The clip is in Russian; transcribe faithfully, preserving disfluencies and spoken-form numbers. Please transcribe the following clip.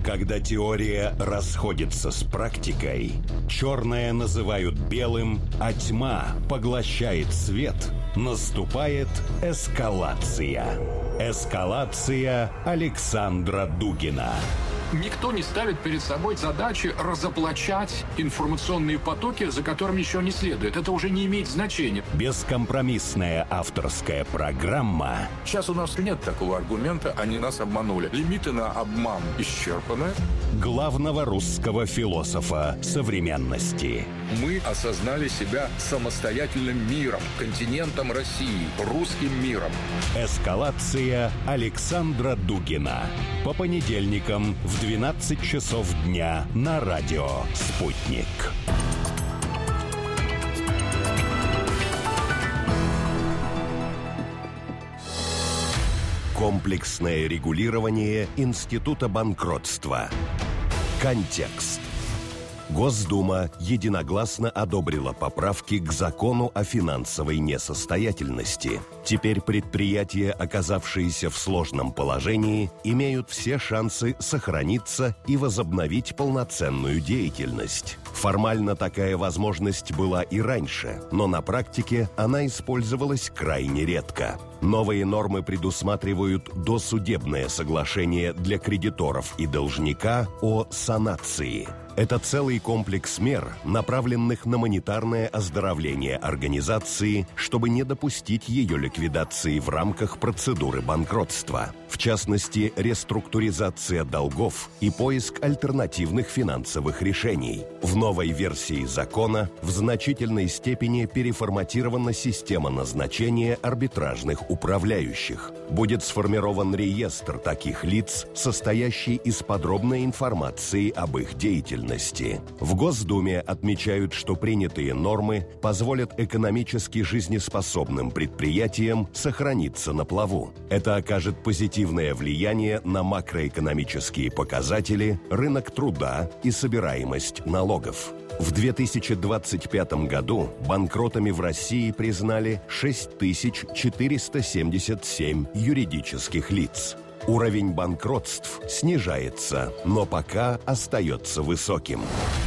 Когда теория расходится с практикой, черное называют белым, а тьма поглощает свет, наступает эскалация. Эскалация Александра Дугина. Никто не ставит перед собой задачи разоблачать информационные потоки, за которыми еще не следует. Это уже не имеет значения. Бескомпромиссная авторская программа. Сейчас у нас нет такого аргумента, они нас обманули. Лимиты на обман исчерпаны. Главного русского философа современности. Мы осознали себя самостоятельным миром, континентом России, русским миром. Эскалация Александра Дугина. По понедельникам в двенадцать часов дня на радио «Спутник». Комплексное регулирование Института банкротства. Контекст. Госдума единогласно одобрила поправки к закону о финансовой несостоятельности. Теперь предприятия, оказавшиеся в сложном положении, имеют все шансы сохраниться и возобновить полноценную деятельность. Формально такая возможность была и раньше, но на практике она использовалась крайне редко. Новые нормы предусматривают досудебное соглашение для кредиторов и должника о санации. Это целый комплекс мер, направленных на монетарное оздоровление организации, чтобы не допустить ее ликвидации в рамках процедуры банкротства. В частности, реструктуризация долгов и поиск альтернативных финансовых решений. В новой версии закона в значительной степени переформатирована система назначения арбитражных управляющих. Будет сформирован реестр таких лиц, состоящий из подробной информации об их деятельности. В Госдуме отмечают, что принятые нормы позволят экономически жизнеспособным предприятиям сохраниться на плаву. Это окажет позитивное влияние на макроэкономические показатели, рынок труда и собираемость налогов. В две тысячи двадцать пятом году банкротами в России признали шесть тысяч четыреста семьдесят семь юридических лиц. Уровень банкротств снижается, но пока остается высоким.